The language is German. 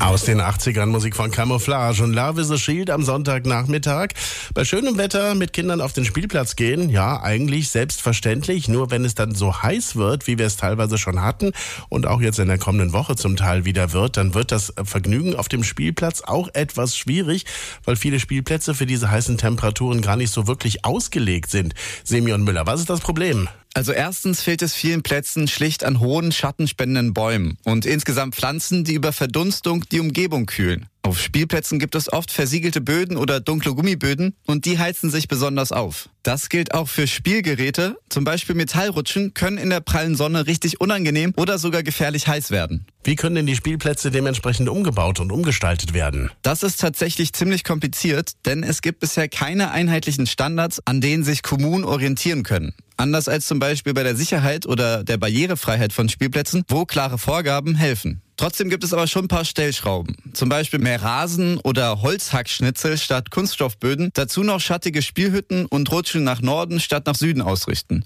Aus den 80ern Musik von Camouflage und Love is a Shield am Sonntagnachmittag. Bei schönem Wetter mit Kindern auf den Spielplatz gehen, ja, eigentlich selbstverständlich. Nur wenn es dann so heiß wird, wie wir es teilweise schon hatten und auch jetzt in der kommenden Woche zum Teil wieder wird, dann wird das Vergnügen auf dem Spielplatz auch etwas schwierig, weil viele Spielplätze für diese heißen Temperaturen gar nicht so wirklich ausgelegt sind. Semyon Müller, was ist das Problem? Also erstens fehlt es vielen Plätzen schlicht an hohen, schattenspendenden Bäumen und insgesamt Pflanzen, die über Verdunstung die Umgebung kühlen. Auf Spielplätzen gibt es oft versiegelte Böden oder dunkle Gummiböden und die heizen sich besonders auf. Das gilt auch für Spielgeräte. Zum Beispiel Metallrutschen können in der prallen Sonne richtig unangenehm oder sogar gefährlich heiß werden. Wie können denn die Spielplätze dementsprechend umgebaut und umgestaltet werden? Das ist tatsächlich ziemlich kompliziert, denn es gibt bisher keine einheitlichen Standards, an denen sich Kommunen orientieren können. Anders als zum Beispiel bei der Sicherheit oder der Barrierefreiheit von Spielplätzen, wo klare Vorgaben helfen. Trotzdem gibt es aber schon ein paar Stellschrauben. Zum Beispiel mehr Rasen oder Holzhackschnitzel statt Kunststoffböden. Dazu noch schattige Spielhütten und Rutschen nach Norden statt nach Süden ausrichten.